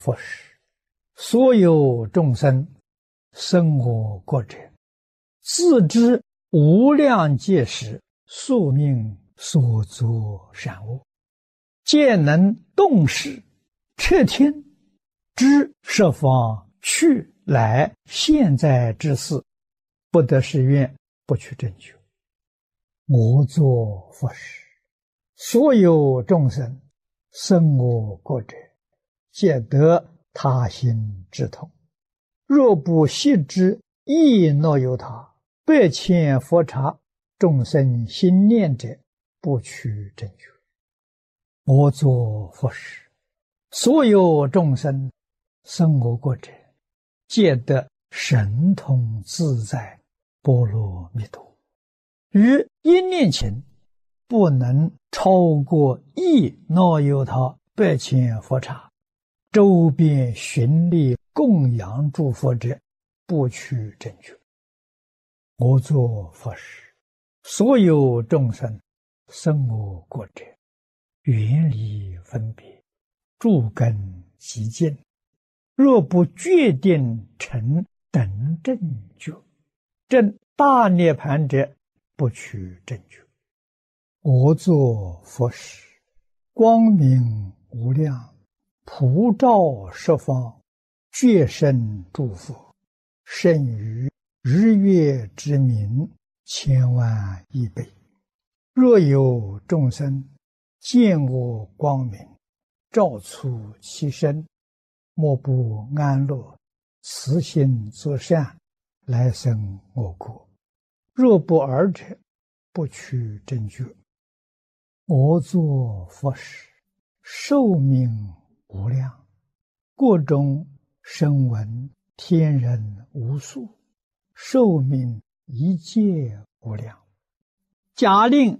佛时，所有众生生我国者，自知无量劫时宿命所作善恶，皆能动识彻天，知十方去来现在之事，不得誓愿，不取正觉。我作佛时，所有众生生我国者，皆得他心之通。若不悉知亦若有他，百千佛刹众生心念者，不取正觉。我作佛时，所有众生生我国者，皆得神通自在波罗蜜多。于一念前，不能超过亦若有他百千佛刹，周边寻力供养诸佛者，不取正觉。我作佛时，所有众生生我国者，远离分别，诸根极净，若不决定成等正觉，证大涅盘者，不取正觉。我作佛时，光明无量，普照十方，觉生诸佛，胜于日月之明千万亿倍。若有众生见我光明，照出其身，莫不安乐，慈心作善，来生我国。若不尔者，不取正觉。我作佛时，寿命无量，国中声闻天人无数，寿命一切无量。假令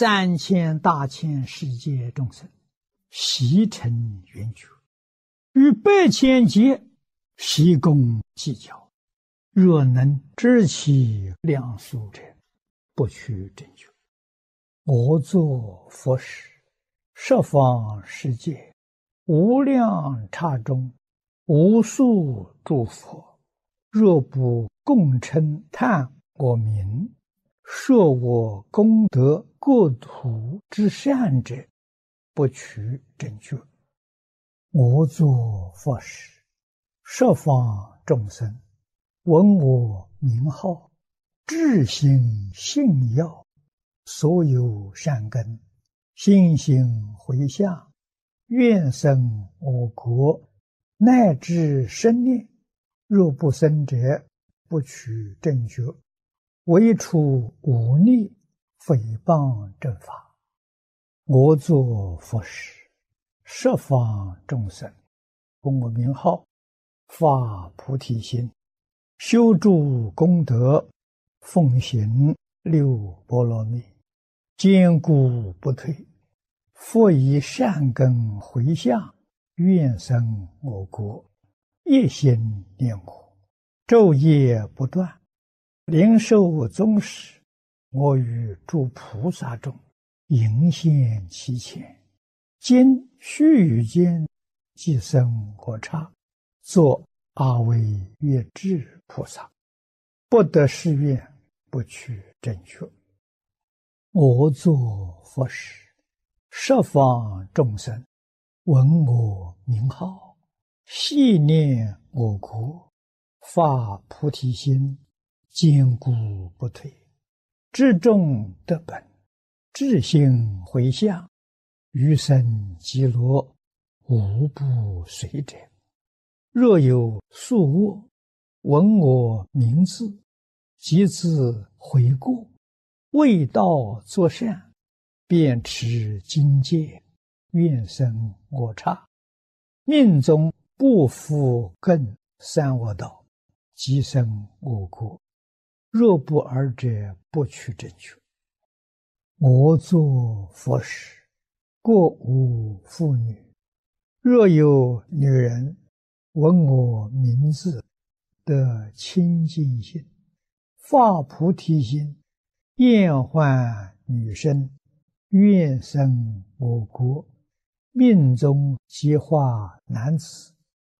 3000大千世界众生悉成圆觉，于百千劫悉共计较，若能知其量数者，不取正觉。我作佛时，十方世界无量刹中，无数诸佛，若不共称叹我名，说我功德国土之善者，不取正觉。我作佛时，十方众生闻我名号，至心信要，所有善根心行回向，愿生我国，乃至生念。若不生者，不取正觉。唯除忤逆诽谤正法。我作佛时，十方众生闻我名号，发菩提心，修诸功德，奉行六波罗蜜，坚固不退，复以善根回向，愿生我国，一心念我，昼夜不断，灵受宗室，我与诸菩萨中迎现其前，今须臾间即生我刹，作阿惟越致菩萨，不得誓愿，不取正觉。我作佛时，十方众生闻我名号，系念我国，发菩提心，坚固不退，至众得本，至心回向，余生极乐，无不随者。若有宿恶，闻我名字，即自悔过，为道作善，便持经戒，愿生我刹，命中不复更三恶道，即生我国。若不尔者，不取正觉。我作佛时，过无妇女，若有女人闻我名字，得清净心，发菩提心，厌患女身，愿生我国，命中即化男子，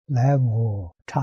来我刹